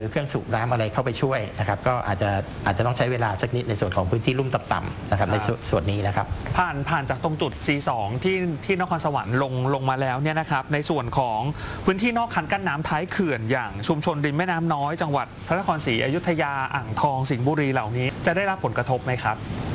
หรือเครื่องสูบน้ำอะไรเข้าไปช่วยนะครับก็อาจจะต้องใช้เวลาสักนิดในส่วนของพื้นที่ลุ่มต่ำๆนะครับในส่วนนี้นะครับผ่านจากตรงจุด C2 ที่นครสวรรค์ลงมาแล้วเนี่ยนะครับในส่วนของพื้นที่นอกคันกั้นน้ำท้ายเขื่อนอย่างชุมชนริมแม่น้ำน้อยจังหวัดพระนครศรีอยุธยาอ่างทองสิงห์บุรีเหล่านี้จะได้รับผลกระทบไหมครับ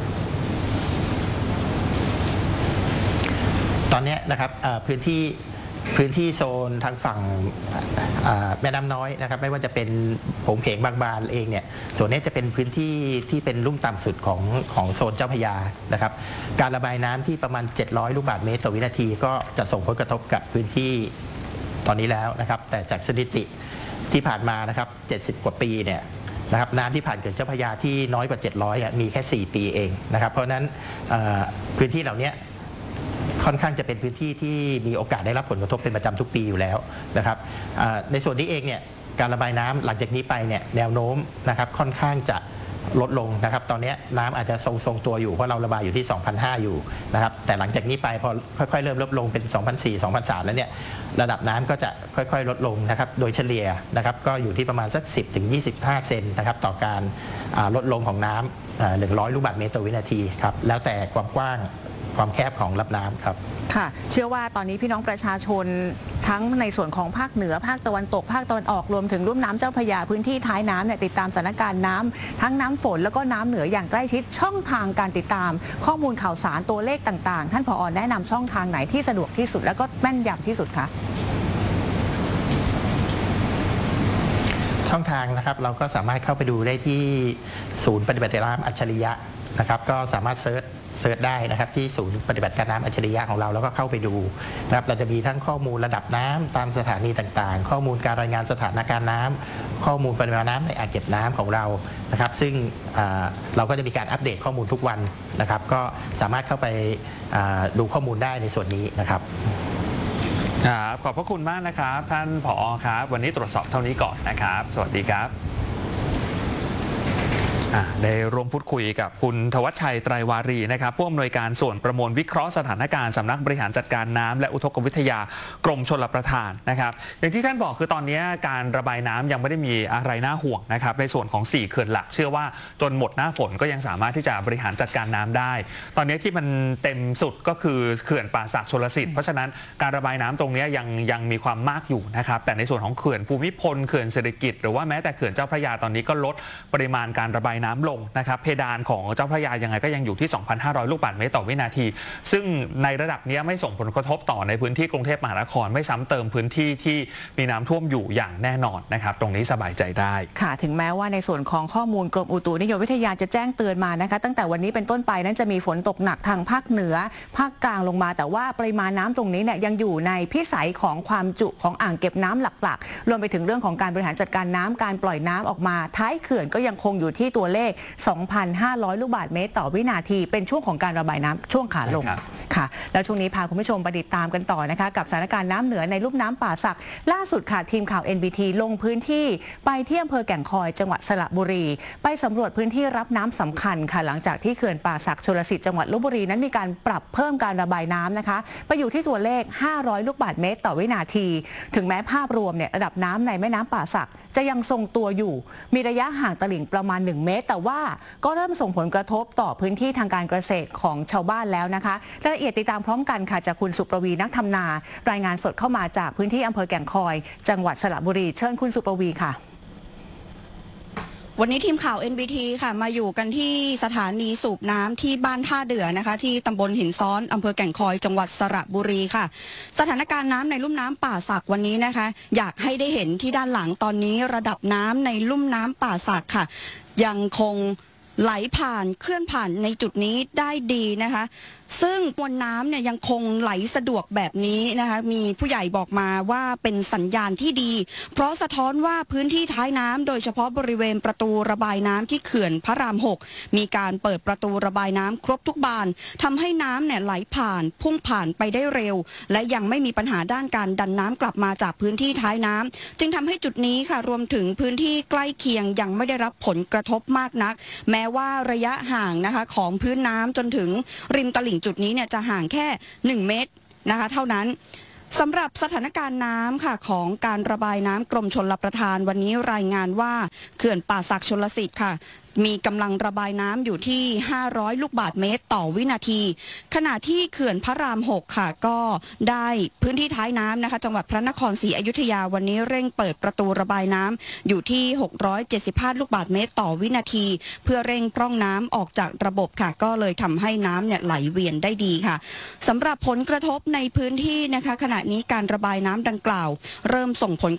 ตอนนี้นะครับพื้นที่โซนทางฝั่งแม่น้ำน้อยนะครับไม่ว่าจะเป็นโผงเพงบางบานเองเนี่ยส่วนนี้จะเป็นพื้นที่ที่เป็นลุ่มต่ำสุดของโซนเจ้าพระยานะครับการระบายน้ำที่ประมาณ700ลูกบาศก์เมตรต่อวินาทีก็จะส่งผลกระทบกับพื้นที่ตอนนี้แล้วนะครับแต่จากสถิติที่ผ่านมานะครับ70กว่าปีเนี่ยนะครับน้ำที่ผ่านเขื่อนเจ้าพระยาที่น้อยกว่า700มีแค่4ปีเองนะครับเพราะฉะนั้นพื้นที่เหล่านี้ค่อนข้างจะเป็นพื้นที่ที่มีโอกาสได้รับผลกระทบเป็นประจำทุกปีอยู่แล้วนะครับในส่วนนี้เองเนี่ยการระบายน้ำหลังจากนี้ไปเนี่ยแนวโน้มนะครับค่อนข้างจะลดลงนะครับตอนนี้น้ำอาจจะทรงตัวอยู่เพราะเราระบายอยู่ที่ 2,500 อยู่นะครับแต่หลังจากนี้ไปพอค่อยๆเริ่มลดลงเป็น 2,400 2,300 แล้วเนี่ยระดับน้ำก็จะค่อยๆลดลงนะครับโดยเฉลี่ยนะครับก็อยู่ที่ประมาณสัก 10-25 เซนนะครับต่อการลดลงของน้ำ100 ลูกบาศก์เมตรต่อวินาทีครับแล้วแต่ความกว้างความแคบของรับน้ำครับค่ะเชื่อว่าตอนนี้พี่น้องประชาชนทั้งในส่วนของภาคเหนือภาคตะวันตกภาคตะวันออกรวมถึงลุ่มน้ำเจ้าพระยาพื้นที่ท้ายน้ำเนี่ยติดตามสถานการณ์น้ำทั้งน้ำฝนแล้วก็น้ำเหนืออย่างใกล้ชิดช่องทางการติดตามข้อมูลข่าวสารตัวเลขต่างๆท่านผอ.แนะนำช่องทางไหนที่สะดวกที่สุดแล้วก็แม่นยำที่สุดคะช่องทางนะครับเราก็สามารถเข้าไปดูได้ที่ศูนย์ปฏิบัติการน้ำอัจฉริยะนะครับก็สามารถเซิร์ชได้นะครับที่ศูนย์ปฏิบัติการน้ำอัจฉริยะของเราแล้วก็เข้าไปดูนะครับเราจะมีทั้งข้อมูลระดับน้ำตามสถานีต่างๆข้อมูลการรายงานสถานการณ์น้ำข้อมูลปริมาณน้ำในอ่างเก็บน้ำของเรานะครับซึ่งเราก็จะมีการอัปเดตข้อมูลทุกวันนะครับก็สามารถเข้าไปดูข้อมูลได้ในส่วนนี้นะครับขอบพระคุณมากนะครับท่านผอ.ครับวันนี้ตรวจสอบเท่านี้ก่อนนะครับสวัสดีครับได้ร่วมพูดคุยกับคุณธวัชชัยไตรวารีนะครับผู้อำนวยการส่วนประมวลวิเคราะห์สถานการณ์สำนักบริหารจัดการน้ำและอุทกวิทยากรมชลประทานนะครับอย่างที่ท่านบอกคือตอนนี้การระบายน้ำยังไม่ได้มีอะไรน่าห่วงนะครับในส่วนของ4เขื่อนหลักเชื่อว่าจนหมดหน้าฝนก็ยังสามารถที่จะบริหารจัดการน้ำได้ตอนนี้ที่มันเต็มสุดก็คือเขื่อนป่าสักชลสิทธิ์เพราะฉะนั้นการระบายน้ำตรงนี้ยังมีความมากอยู่นะครับแต่ในส่วนของเขื่อนภูมิพลเขื่อนเศรษฐกิจหรือว่าแม้แต่เขื่อนเจ้าพระยาตอนนี้ก็ลดปริมาณการระบายน้ำลงนะครับเพดานของเจ้าพระยายังไงก็ยังอยู่ที่ 2,500 ลูกบาศก์เมตรต่อวินาทีซึ่งในระดับนี้ไม่ส่งผลกระทบต่อในพื้นที่กรุงเทพมหานครไม่ซ้ำเติมพื้นที่ที่มีน้ำท่วมอยู่อย่างแน่นอนนะครับตรงนี้สบายใจได้ค่ะถึงแม้ว่าในส่วนของข้อมูลกรมอุตุนิยมวิทยาจะแจ้งเตือนมานะคะตั้งแต่วันนี้เป็นต้นไปนั้นจะมีฝนตกหนักทางภาคเหนือภาคกลางลงมาแต่ว่าปริมาณน้ำตรงนี้เนี่ยยังอยู่ในพิสัยของความจุของอ่างเก็บน้ำหลักๆรวมไปถึงเรื่องของการบริหารจัดการน้ำการปล่อยน้ำออกมาท้ายเขื่อนก็ยังคงอยู่ที่ตัวเลข 2,500 ลูกบาศก์เมตรต่อวินาทีเป็นช่วงของการระบายน้ำช่วงขาลงค่ะแล้วช่วงนี้พาคุณผู้ชมไปติดตามกันต่อนะคะกับสถานการณ์น้ำเหนือในลุ่มน้ำป่าสักล่าสุดค่ะทีมข่าว NBT ลงพื้นที่ไปที่อำเภอแก่งคอยจังหวัดสระบุรีไปสำรวจพื้นที่รับน้ำสำคัญค่ะหลังจากที่เขื่อนป่าสักชลสิทธิ์จังหวัดลพบุรีนั้นมีการปรับเพิ่มการระบายน้ำนะคะไปอยู่ที่ตัวเลข500ลูกบาศก์เมตรต่อวินาทีถึงแม้ภาพรวมเนี่ยระดับน้ำในแม่น้ำป่าสักจะยังทรงตัวอยู่มีระยะห่างตลิ่งประมาณ1เมตรแต่ว่าก็เริ่มส่งผลกระทบต่อพื้นที่ทางการเกษตรของชาวบ้านแล้วนะคะรายละเอียดติดตามพร้อมกันค่ะจากคุณสุประวีนักทำนารายงานสดเข้ามาจากพื้นที่อำเภอแก่งคอยจังหวัดสระบุรีเชิญคุณสุประวีค่ะวันนี้ทีมข่าว NBT ค่ะมาอยู่กันที่สถานีสูบน้ำที่บ้านท่าเดือนะคะที่ตำบลหินซ้อนอำเภอแก่งคอยจังหวัดสระบุรีค่ะสถานการณ์น้ำในลุ่มน้ำป่าสักวันนี้นะคะอยากให้ได้เห็นที่ด้านหลังตอนนี้ระดับน้ำในลุ่มน้ำป่าสักค่ะยังคงไหลผ่านเคลื่อนผ่านในจุดนี้ได้ดีนะคะซึ่งมวลน้ำเนี่ยยังคงไหลสะดวกแบบนี้นะคะมีผู้ใหญ่บอกมาว่าเป็นสัญญาณที่ดีเพราะสะท้อนว่าพื้นที่ท้ายน้ำโดยเฉพาะบริเวณประตูระบายน้ำที่เขื่อนพระราม6มีการเปิดประตูระบายน้ำครบทุกบานทำให้น้ำเนี่ยไหลผ่านพุ่งผ่านไปได้เร็วและยังไม่มีปัญหาด้านการดันน้ำกลับมาจากพื้นที่ท้ายน้ำจึงทำให้จุดนี้ค่ะรวมถึงพื้นที่ใกล้เคียงยังไม่ได้รับผลกระทบมากนักแม้ว่าระยะห่างนะคะของพื้นน้ำจนถึงริมตลิ่งจุดนี้เนี่ยจะห่างแค่1เมตรนะคะเท่านั้นสำหรับสถานการณ์น้ำค่ะของการระบายน้ำกรมชลประทานวันนี้รายงานว่าเขื่อนป่าสักชลสิทธิ์ค่ะมีกำลังระบายน้ำอยู่ที่500ลูกบาศก์เมตรต่อวินาทีขณะที่เขื่อนพระราม6ค่ะก็ได้พื้นที่ท้ายน้ำนะคะจังหวัดพระนครศรีอยุธยาวันนี้เร่งเปิดประตูระบายน้ำอยู่ที่675ลูกบาศก์เมตรต่อวินาทีเพื่อเร่งพร่องน้ำออกจากระบบค่ะก็เลยทำให้น้ำเนี่ยไหลเวียนได้ดีค่ะสำหรับผลกระทบในพื้นที่นะคะขณะนี้การระบายน้ำดังกล่าวเริ่มส่งผล